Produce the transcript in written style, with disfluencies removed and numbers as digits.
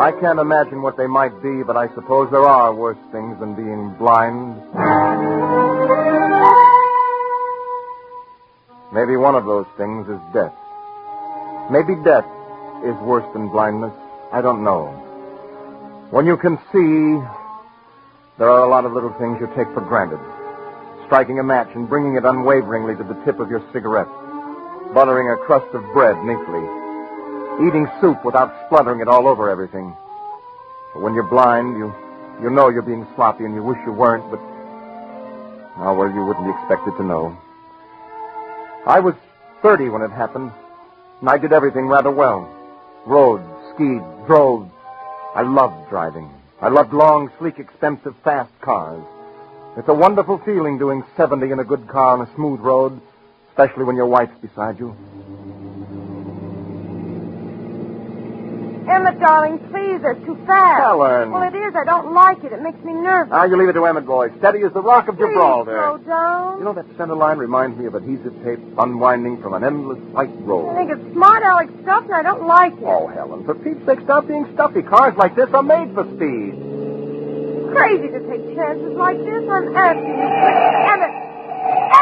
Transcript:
I can't imagine what they might be, but I suppose there are worse things than being blind. Maybe one of those things is death. Maybe death is worse than blindness. I don't know. When you can see, there are a lot of little things you take for granted. Striking a match and bringing it unwaveringly to the tip of your cigarette. Buttering a crust of bread neatly. Eating soup without spluttering it all over everything. But when you're blind, you know you're being sloppy and you wish you weren't, but... Oh, well, you wouldn't be expected to know. I was 30 when it happened, and I did everything rather well. Rode, skied, drove. I loved driving. I loved long, sleek, expensive, fast cars. It's a wonderful feeling doing 70 in a good car on a smooth road, especially when your wife's beside you. Emmett, darling, please, that's too fast. Helen. Well, it is. I don't like it. It makes me nervous. Now, you leave it to Emmett, boy. Steady as the rock of Gibraltar. Slow down. You know, that center line reminds me of adhesive tape unwinding from an endless white road. I think it's smart aleck stuff, and I don't like it. Oh, Helen, for Pete's sake, stop being stuffy. Cars like this are made for speed. Crazy to take chances like this. I'm asking you, please. Emmett!